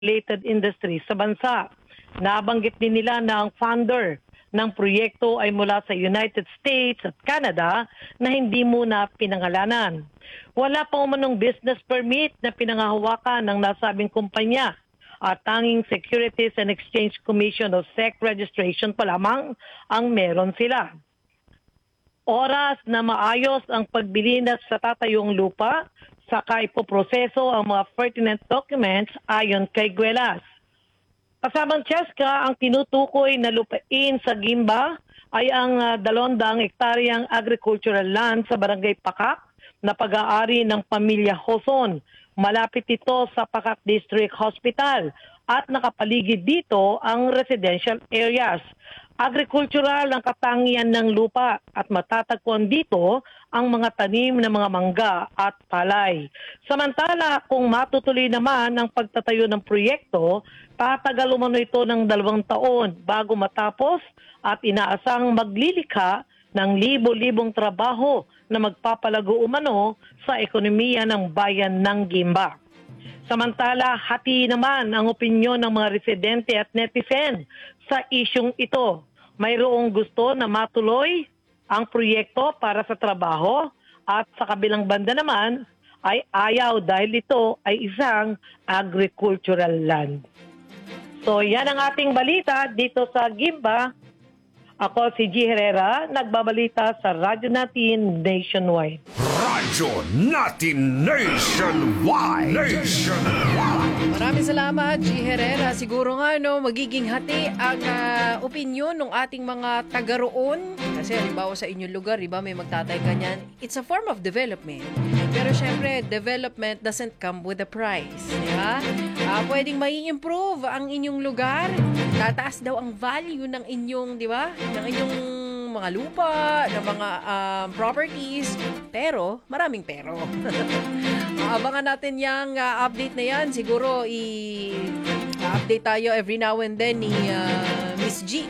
related industries sa bansa. Nabanggit din nila na ang founder ng proyekto ay mula sa United States at Canada na hindi muna pinangalanan. Wala pa umanong business permit na pinangahawakan ng nasabing kumpanya at tanging Securities and Exchange Commission o SEC registration pa lamang ang meron sila. Oras na maayos ang pagbili na sa tatayong lupa, saka ipoproseso ang mga pertinent documents ayon kay Guelas. Kasamang Cheska, ang tinutukoy na lupain sa Gimba ay ang 200 hektaryang agricultural land sa Barangay Pakak na pag-aari ng pamilya Hoson. Malapit ito sa Pakak District Hospital at nakapaligid dito ang residential areas. Agricultural ang katangian ng lupa at matatagpuan dito ang mga tanim ng mga mangga at palay. Samantala, kung matutuloy naman ang pagtatayo ng proyekto, tatagal umano ito ng 2 taon bago matapos at inaasang maglilikha ng libo-libong trabaho na magpapalago umano sa ekonomiya ng bayan ng Gimba. Samantala, hati naman ang opinyon ng mga residente at netizen sa isyong ito. Mayroong gusto na matuloy ang proyekto para sa trabaho at sa kabilang banda naman ay ayaw dahil ito ay isang agricultural land. So yan ang ating balita dito sa Gimba. Ako si G. Herrera, nagbabalita sa Radyo Natin Nationwide. Radyo Natin Nationwide. Maraming salamat, G. Herrera. Siguro nga magiging hati ang opinyon ng ating mga taga roon. Kasi halimbawa sa inyong lugar, diba, may magtatay kanyan. It's a form of development. Pero syempre, development doesn't come with a price. Diba? Pwedeng mai-improve ang inyong lugar. Tataas daw ang value ng inyong, diba? Ng inyong mga lupa, ng mga properties. Pero, maraming pero. Abangan natin yung update na yan. Siguro, i-update tayo every now and then ni Miss G.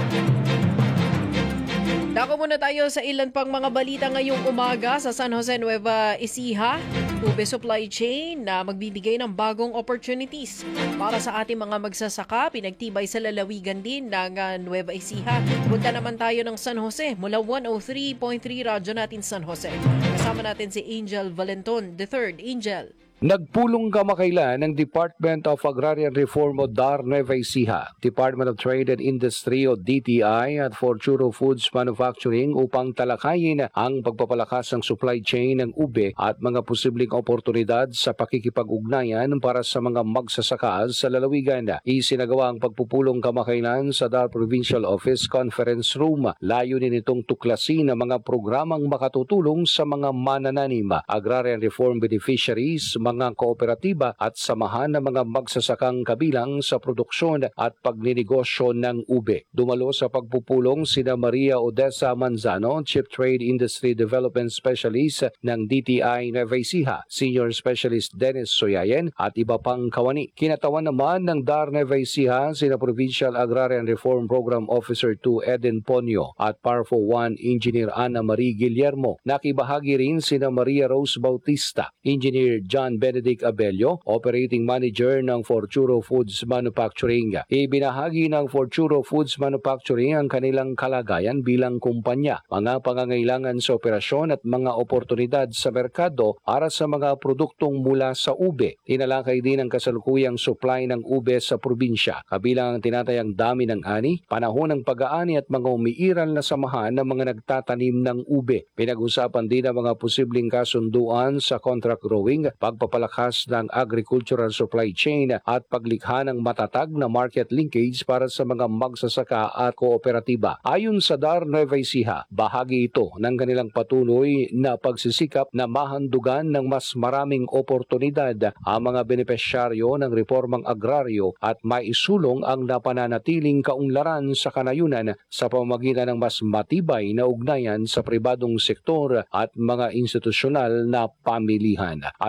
Dako muna tayo sa ilan pang mga balita ngayong umaga sa San Jose, Nueva Ecija. Ube supply chain na magbibigay ng bagong opportunities para sa ating mga magsasaka. Pinagtibay sa lalawigan din ng Nueva Ecija. Punta naman tayo ng San Jose mula 103.3 Radyo Natin San Jose. Kasama natin si Angel Valenton III. Angel. Nagpulong kamakailan ng Department of Agrarian Reform o DAR Nueva Ecija, Department of Trade and Industry o DTI at Forturo Foods Manufacturing upang talakayin ang pagpapalakas ng supply chain ng ube at mga posibleng oportunidad sa pakikipag-ugnayan para sa mga magsasaka sa lalawigan. Isinagawa ang pagpupulong kamakailan sa DAR Provincial Office Conference Room. Layunin itong tuklasin ang mga programang makatutulong sa mga manananim, agrarian reform beneficiaries, mga kooperatiba at samahan ng mga magsasakang kabilang sa produksyon at pagninegosyo ng ube. Dumalo sa pagpupulong sina Maria Odessa Manzano, Chief Trade Industry Development Specialist ng DTI Nueva Ecija, Senior Specialist Dennis Soyayen at iba pang kawani. Kinatawan naman ng DAR Nueva Ecija sina Provincial Agrarian Reform Program Officer 2 Eden Ponyo at Parfo 1 Engineer Ana Marie Guillermo. Nakibahagi rin sina Maria Rose Bautista, Engineer John Benedict Abello, Operating Manager ng Forturo Foods Manufacturing. Ibinahagi ng Forturo Foods Manufacturing ang kanilang kalagayan bilang kumpanya, mga pangangailangan sa operasyon at mga oportunidad sa merkado para sa mga produktong mula sa ube. Tinalakay din ang kasalukuyang supply ng ube sa probinsya, kabilang ang tinatayang dami ng ani, panahon ng pag-aani at mga umiiral na samahan ng mga nagtatanim ng ube. Pinag-usapan din ang mga posibleng kasunduan sa contract growing, pagpapalakas ng agricultural supply chain at paglikha ng matatag na market linkage para sa mga magsasaka at kooperatiba. Ayon sa DAR Nueva Ecija, bahagi ito ng kanilang patuloy na pagsisikap na mahandugan ng mas maraming oportunidad ang mga benepisyaryo ng reformang agraryo at maisulong ang napananatiling kaunlaran sa kanayunan sa pamamagitan ng mas matibay na ugnayan sa pribadong sektor at mga institusyonal na pamilihan. At yan ang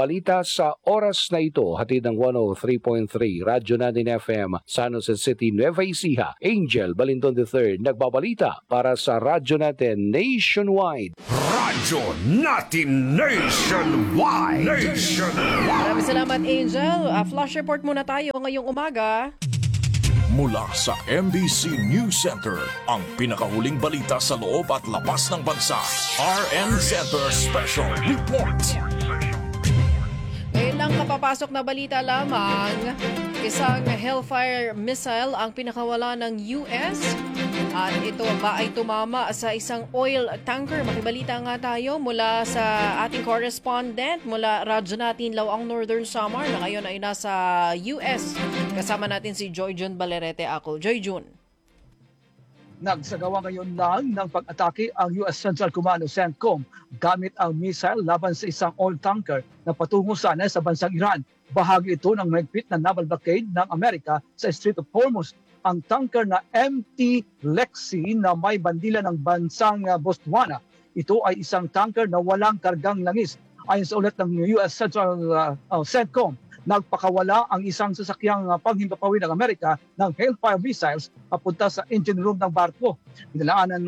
balita sa oras na ito. Hatid ng 103.3 Radyo natin FM, San Jose City, Nueva Ecija. Angel Balindon III nagbabalita para sa Radyo natin Nationwide. Radyo natin Nationwide. Maraming salamat, Angel. Flash report muna tayo ngayong umaga. Mula sa MBC News Center, ang pinakahuling balita sa loob at labas ng bansa. RN Center Special Report. Ngayon lang kapapasok na balita lamang, isang Hellfire missile ang pinakawala ng US at ito ba ay tumama sa isang oil tanker. Makibalita nga tayo mula sa ating correspondent mula radyo natin Lawang Northern Samar na ngayon ay nasa US. Kasama natin si Joy Jun Balerete ako. Joy Jun. Nagsagawa ngayon lang ng pag-atake ang US Central Command o CENTCOM gamit ang missile laban sa isang oil tanker na patungo sana sa bansang Iran. Bahagi ito ng mahigpit na naval blockade ng Amerika sa Strait of Hormuz. Ang tanker na MT Lexi na may bandila ng bansang Botswana. Ito ay isang tanker na walang kargang langis. Ayon sa ulat ng US Central CENTCOM, nagpakawala ang isang sasakyang panghimpapawid ng Amerika ng Hellfire missiles papunta sa engine room ng barko. Binalaan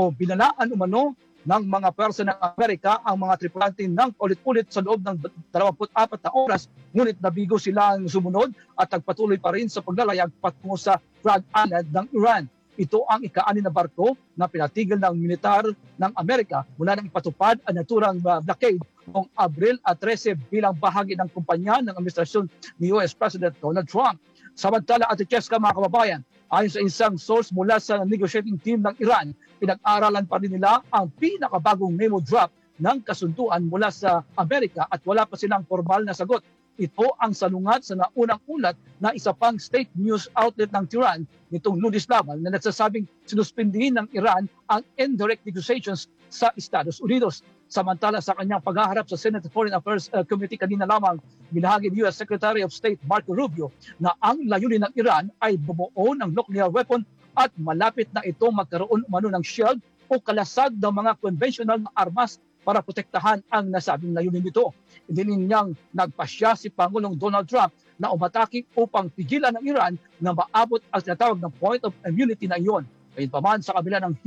umano ng mga pwersa ng Amerika ang mga tripulante ng ulit-ulit sa loob ng 24 na oras, ngunit nabigo silang sumunod at nagpatuloy pa rin sa paglalayag patungo sa Frag Island ng Iran. Ito ang ika-6 na barko na pinatigil ng militar ng Amerika mula nang ipatupad ang naturang blockade noong Abril 13 bilang bahagi ng kumpanya ng administrasyon ni US President Donald Trump. Samantala at Cheska mga kababayan, ayon sa isang source mula sa negotiating team ng Iran, pinag-aralan pa rin nila ang pinakabagong memo draft ng kasunduan mula sa Amerika at wala pa silang formal na sagot. Ito ang salungat sa naunang ulat na isa pang state news outlet ng Tehran nitong Lunes lamang na nagsasabing sinuspindihin ng Iran ang indirect negotiations sa Estados Unidos. Samantala sa kanyang paghaharap sa Senate Foreign Affairs Committee kanina lamang, binahagi ni US Secretary of State Marco Rubio na ang layunin ng Iran ay bumuo ng nuclear weapon at malapit na ito magkaroon umano ng shield o kalasag ng mga conventional na armas para protektahan ang nasabing layunin nito. Hindi niyang nagpasya si Pangulong Donald Trump na umatake upang pigilan ng Iran na maabot ang tinatawag ng point of immunity na iyon. Gayunpaman sa kabila ng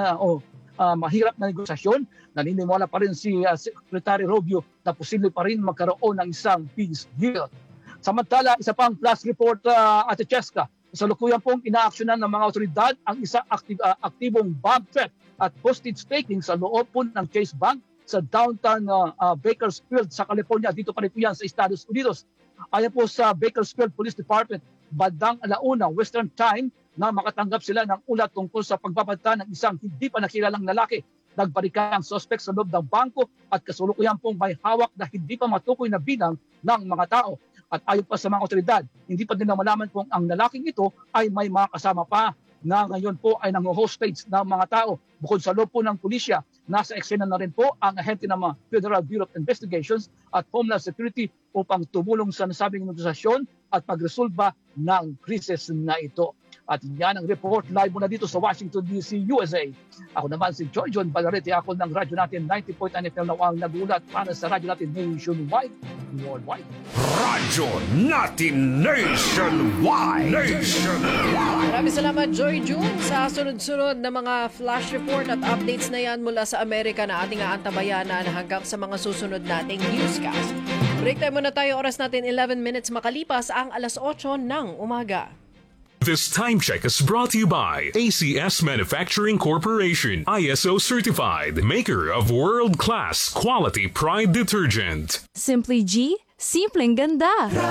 mahirap na negosasyon, naniniwala pa rin si Secretary Rubio na posible pa rin magkaroon ng isang peace deal. Samantala, isa pang flash report at Cheska. Sa lukuyan pong inaaksyonan ng mga otoridad ang isang aktibong bomb threat at hostage taking sa loob po ng Chase Bank sa downtown Bakersfield sa California. Dito pa rin po yan sa Estados Unidos. Ayon po sa Bakersfield Police Department, bandang 1:00 Western Time na makatanggap sila ng ulat tungkol sa pagbabanta ng isang hindi pa nakilalang lalaki. Nagbarika ang suspect sa loob ng bangko at kasulukuyan pong may hawak na hindi pa matukoy na bilang ng mga tao. At ayon pa sa mga otoridad, hindi pa din na malaman kung ang lalaking ito ay may mga kasama pa na ngayon po ay nang-hostage ng mga tao. Bukod sa loob po ng pulisya, nasa eksena na rin po ang ahente ng mga Federal Bureau of Investigations at Homeland Security upang tumulong sa nasabing negosasyon at pagresolba ng krisis na ito. At yan ang report live muna dito sa Washington DC, USA. Ako naman si Joy John Balarete, ako ng radyo natin 90.9 FM na ang nagulat para sa radyo natin nationwide, worldwide. Radyo natin Nationwide. Maraming salamat, Joy Jun, sa sunod-sunod na mga flash report at updates na yan mula sa Amerika na ating aantabayanan hanggang sa mga susunod nating newscast. Break time muna tayo, oras natin 11 minutes makalipas ang 8:00 ng umaga. This time check is brought to you by ACS Manufacturing Corporation, ISO certified, maker of world-class quality Pride detergent. Simply G, simpleng ganda.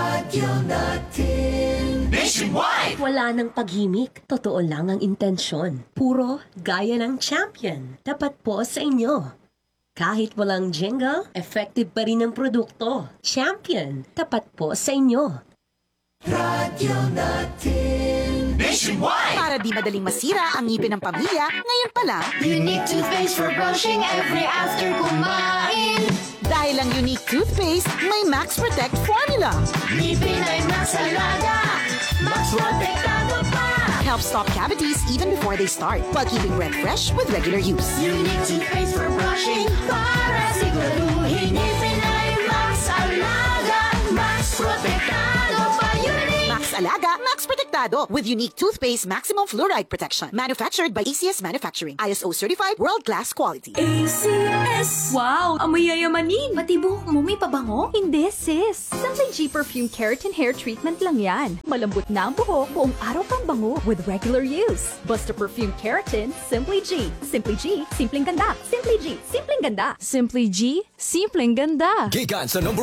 Nationwide. Wala nang paghimik, totoo lang ang intensyon. Puro gaya ng champion, tapat po sa inyo. Kahit walang jingle, effective pa rin ang produkto. Champion, tapat po sa inyo. Nationwide. Para di madaling masira ang ngipin ng pamilya, ngayon pa lang. Unique toothpaste for brushing every after kumain. Dahil ang unique toothpaste, may Max Protect formula. Ngipin ay mas alaga, mas protektado pa. Helps stop cavities even before they start, while keeping breath fresh with regular use. Unique toothpaste for brushing, para siguraduhin ngipin ay mas Alaga, Max Protektado pa Unique. Max Alaga, Max Protektado with unique toothpaste maximum fluoride protection. Manufactured by ACS Manufacturing. ISO certified world-class quality. ACS. Wow, amoy yayamanin. Pati buhok mo may pabango? Hindi, sis. Simply G Perfume Keratin Hair Treatment lang yan. Malambot na ang buhok, buong araw pang bango with regular use. Basta Perfume Keratin, Simply G. Simply G, simpleng ganda. Simply G, simpleng ganda. Simply G, simpleng ganda. Gigan sa number